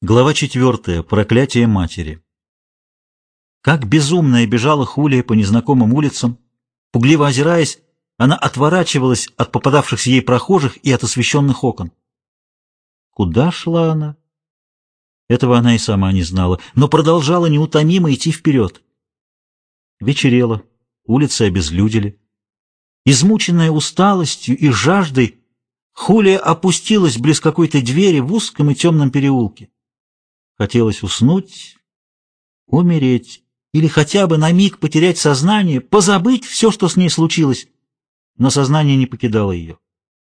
Глава 4. Проклятие матери. Как безумная бежала Хулия по незнакомым улицам. Пугливо озираясь, она отворачивалась от попадавшихся ей прохожих и от освещенных окон. Куда шла она? Этого она и сама не знала, но продолжала неутомимо идти вперед. Вечерело, улицы обезлюдили. Измученная усталостью и жаждой, Хулия опустилась близ какой-то двери в узком и темном переулке. Хотелось уснуть, умереть или хотя бы на миг потерять сознание, позабыть все, что с ней случилось, но сознание не покидало ее.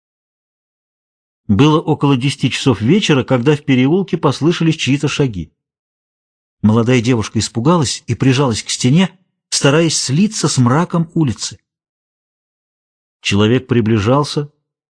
Было около 10 часов вечера, когда в переулке послышались чьи-то шаги. Молодая девушка испугалась и прижалась к стене, стараясь слиться с мраком улицы. Человек приближался.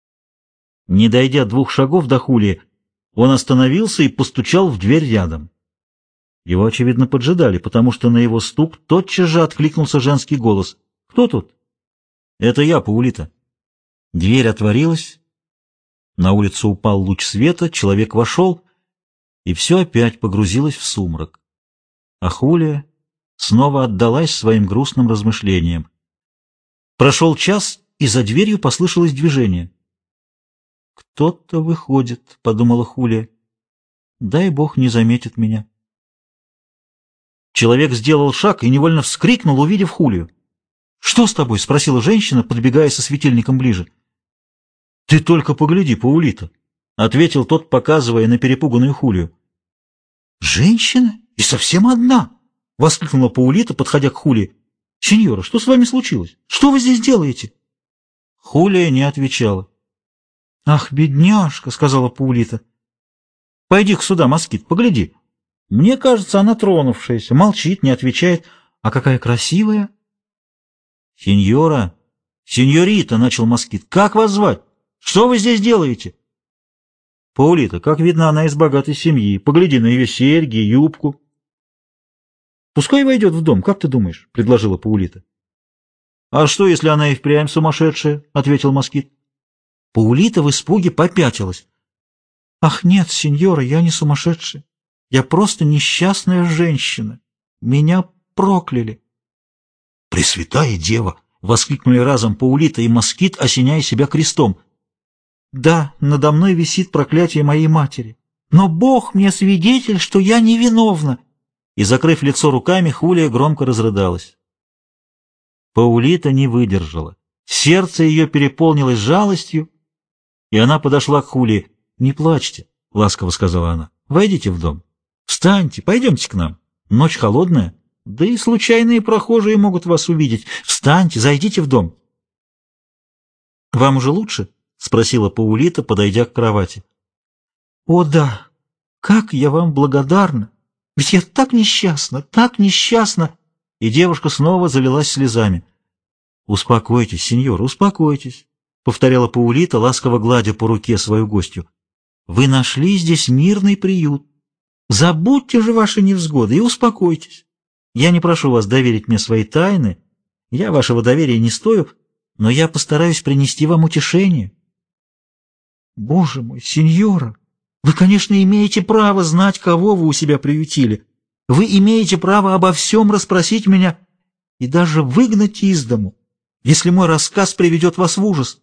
Не дойдя 2 шагов до Хулии, он остановился и постучал в дверь рядом. Его, очевидно, поджидали, потому что на его стук тотчас же откликнулся женский голос. «Кто тут?» «Это я, Паулита». Дверь отворилась. На улицу упал луч света, человек вошел, и все опять погрузилось в сумрак. А Хулия снова отдалась своим грустным размышлениям. Прошел час, и за дверью послышалось движение. «Кто-то выходит», — подумала Хулия. «Дай Бог не заметит меня». Человек сделал шаг и невольно вскрикнул, увидев Хулию. «Что с тобой?» — спросила женщина, подбегая со светильником ближе. «Ты только погляди, Паулита», — ответил тот, показывая на перепуганную Хулию. «Женщина? И совсем одна!» — воскликнула Паулита, подходя к Хулии. «Сеньора, что с вами случилось? Что вы здесь делаете?» Хулия не отвечала. «Ах, бедняжка!» — сказала Паулита. «Пойди-ка сюда, москит, погляди. Мне кажется, она тронувшаяся, молчит, не отвечает. А какая красивая!» «Сеньора, сеньорита!» — начал москит. «Как вас звать? Что вы здесь делаете?» «Паулита, как видно, она из богатой семьи. Погляди на ее серьги, юбку». «Пускай войдет в дом, как ты думаешь?» — предложила Паулита. «А что, если она и впрямь сумасшедшая?» — ответил москит. Паулита в испуге попятилась. «Ах нет, сеньора, я не сумасшедшая. Я просто несчастная женщина. Меня прокляли». «Пресвятая Дева!» — воскликнули разом Паулита и москит, осеняя себя крестом. «Да, надо мной висит проклятие моей матери. Но Бог мне свидетель, что я невиновна». И, закрыв лицо руками, Хулия громко разрыдалась. Паулита не выдержала. Сердце ее переполнилось жалостью, и она подошла к Хулии. «Не плачьте», — ласково сказала она. «Войдите в дом. Встаньте, пойдемте к нам. Ночь холодная, да и случайные прохожие могут вас увидеть. Встаньте, зайдите в дом». «Вам уже лучше?» — спросила Паулита, подойдя к кровати. «О да, как я вам благодарна! Ведь я так несчастна, так несчастна!» И девушка снова залилась слезами. «Успокойтесь, сеньор, успокойтесь», — повторяла Паулита, ласково гладя по руке свою гостью. «Вы нашли здесь мирный приют. Забудьте же ваши невзгоды и успокойтесь. Я не прошу вас доверить мне свои тайны, я вашего доверия не стою, но я постараюсь принести вам утешение». «Боже мой, сеньора, вы, конечно, имеете право знать, кого вы у себя приютили. Вы имеете право обо всем расспросить меня и даже выгнать из дому, если мой рассказ приведет вас в ужас».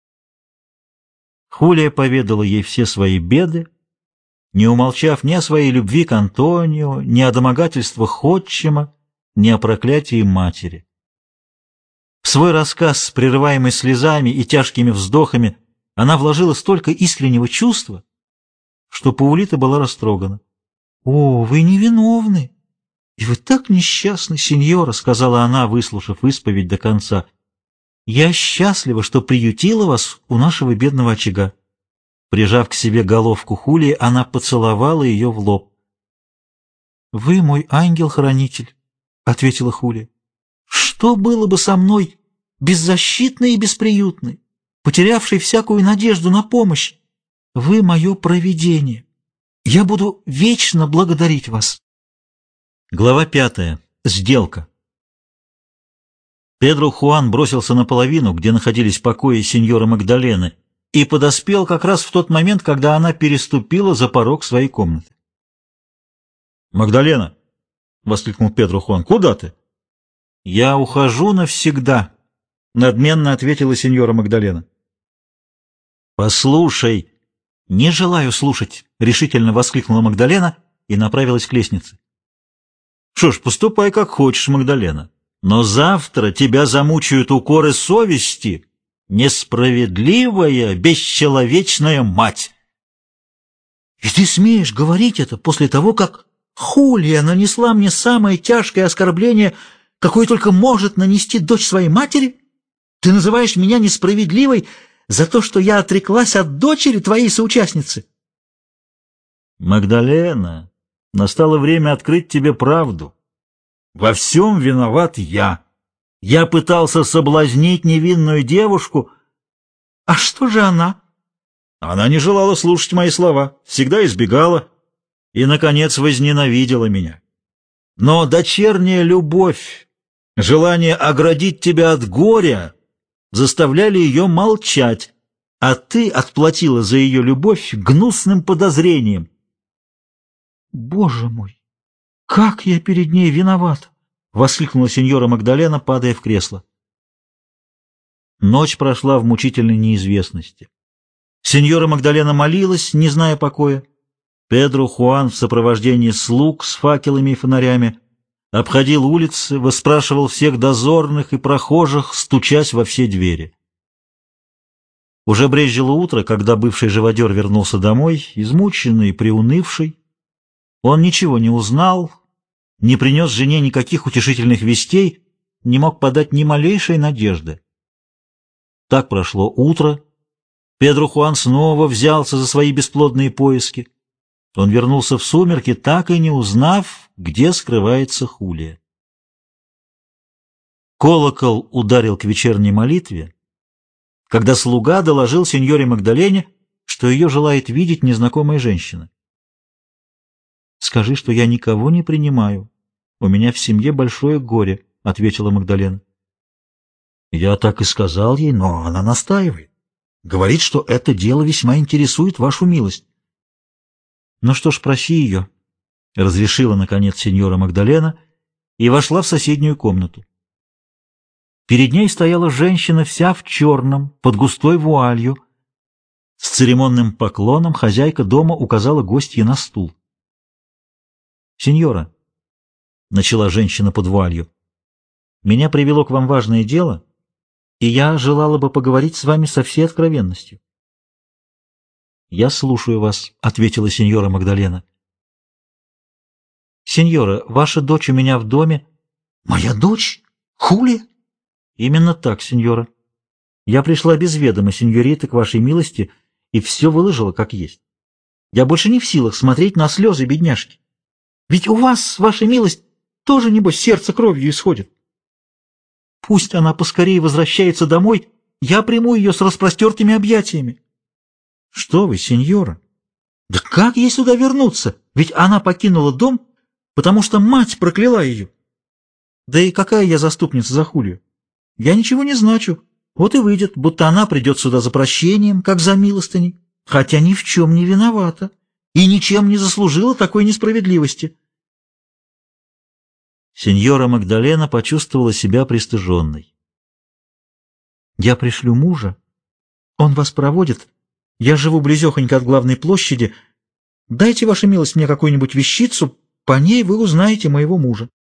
Хулия поведала ей все свои беды, не умолчав ни о своей любви к Антонио, ни о домогательствах отчима, ни о проклятии матери. В свой рассказ, прерываемый слезами и тяжкими вздохами, она вложила столько искреннего чувства, что Паулита была растрогана. «О, вы невиновны! И вы так несчастны, сеньора!» — сказала она, выслушав исповедь до конца. «Я счастлива, что приютила вас у нашего бедного очага». Прижав к себе головку Хулии, она поцеловала ее в лоб. «Вы мой ангел-хранитель», — ответила Хулия. «Что было бы со мной, беззащитной и бесприютной, потерявшей всякую надежду на помощь? Вы мое провидение. Я буду вечно благодарить вас». Глава 5. Сделка. Педро Хуан бросился наполовину, где находились покои сеньоры Магдалены, и подоспел как раз в тот момент, когда она переступила за порог своей комнаты. Магдалена, — воскликнул Педро Хуан, — куда ты? — Я ухожу навсегда, — надменно ответила сеньора Магдалена. — Послушай. — Не желаю слушать, — решительно воскликнула Магдалена и направилась к лестнице. — Что ж, поступай как хочешь, Магдалена, но завтра тебя замучают укоры совести, несправедливая, бесчеловечная мать. — И ты смеешь говорить это после того, как Хулия нанесла мне самое тяжкое оскорбление, какое только может нанести дочь своей матери? Ты называешь меня несправедливой за то, что я отреклась от дочери твоей соучастницы? Магдалена, настало время открыть тебе правду. Во всем виноват я. Я пытался соблазнить невинную девушку. А что же она? Она не желала слушать мои слова, всегда избегала и, наконец, возненавидела меня. Но дочерняя любовь, желание оградить тебя от горя заставляли ее молчать, а ты отплатила за ее любовь гнусным подозрением. «Боже мой, как я перед ней виноват!» — воскликнула сеньора Магдалена, падая в кресло. Ночь прошла в мучительной неизвестности. Сеньора Магдалена молилась, не зная покоя. Педро Хуан в сопровождении слуг с факелами и фонарями обходил улицы, выспрашивал всех дозорных и прохожих, стучась во все двери. Уже брезжило утро, когда бывший живодер вернулся домой, измученный и приунывший. Он ничего не узнал, не принес жене никаких утешительных вестей, не мог подать ни малейшей надежды. Так прошло утро. Педро Хуан снова взялся за свои бесплодные поиски. Он вернулся в сумерки, так и не узнав, где скрывается Хулия. Колокол ударил к вечерней молитве, когда слуга доложил сеньоре Магдалене, что ее желает видеть незнакомая женщина. «Скажи, что я никого не принимаю. У меня в семье большое горе», — ответила Магдалена. «Я так и сказал ей, но она настаивает. Говорит, что это дело весьма интересует вашу милость». «Ну что ж, проси ее», — разрешила, наконец, сеньора Магдалена и вошла в соседнюю комнату. Перед ней стояла женщина вся в черном, под густой вуалью. С церемонным поклоном хозяйка дома указала гостье на стул. «Сеньора», — начала женщина под вуалью, — «меня привело к вам важное дело, и я желала бы поговорить с вами со всей откровенностью». «Я слушаю вас», — ответила сеньора Магдалена. «Сеньора, ваша дочь у меня в доме». «Моя дочь? Хулия?» «Именно так, сеньора. Я пришла без ведома сеньориты к вашей милости и все выложила как есть. Я больше не в силах смотреть на слезы бедняжки. Ведь у вас, ваша милость, тоже, небось, сердце кровью исходит. Пусть она поскорее возвращается домой, я приму ее с распростертыми объятиями». «Что вы, сеньора? Да как ей сюда вернуться? Ведь она покинула дом, потому что мать прокляла ее. Да и какая я заступница за Хулию? Я ничего не значу. Вот и выйдет, будто она придет сюда за прощением, как за милостыней, хотя ни в чем не виновата и ничем не заслужила такой несправедливости». Сеньора Магдалена почувствовала себя пристыженной. «Я пришлю мужа. Он вас проводит. Я живу близехонько от главной площади. Дайте, ваша милость, мне какую-нибудь вещицу, по ней вы узнаете моего мужа».